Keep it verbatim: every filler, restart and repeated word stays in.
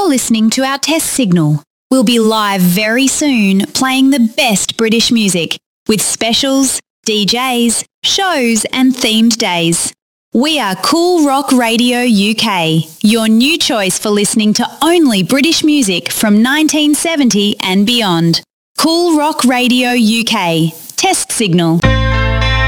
You're listening to our test signal. We'll be live very soon playing the best British music with specials, D Js, shows and themed days. We are Cool Rock Radio U K, your new choice for listening to only British music from nineteen seventy and beyond. Cool Rock Radio U K. Test signal.